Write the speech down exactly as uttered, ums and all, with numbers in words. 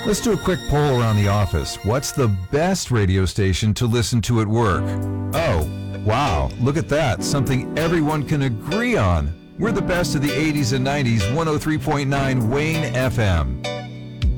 Let's do a quick poll around the office. What's the best radio station to listen to at work? Oh, wow, look at that. Something everyone can agree on. We're the best of the eighties and nineties, one oh three point nine Wayne F M.